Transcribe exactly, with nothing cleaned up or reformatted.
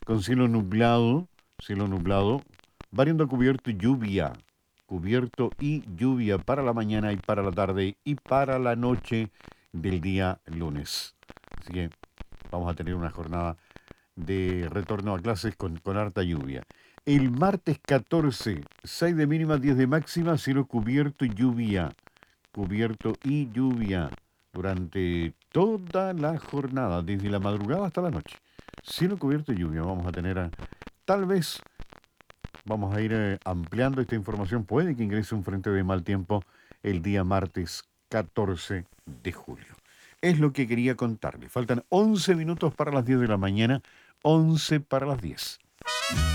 con cielo nublado, cielo nublado, variando a cubierto y lluvia, cubierto y lluvia para la mañana y para la tarde y para la noche del día lunes. Así que vamos a tener una jornada de retorno a clases con, con harta lluvia. El martes catorce, seis de mínima, diez de máxima, cielo cubierto y lluvia, cubierto y lluvia durante toda la jornada, desde la madrugada hasta la noche. Cielo cubierto y lluvia. Vamos a tener, a, tal vez, vamos a ir eh, ampliando esta información. Puede que ingrese un frente de mal tiempo el día martes catorce de julio. Es lo que quería contarle. Faltan once minutos para las diez de la mañana, once para las diez.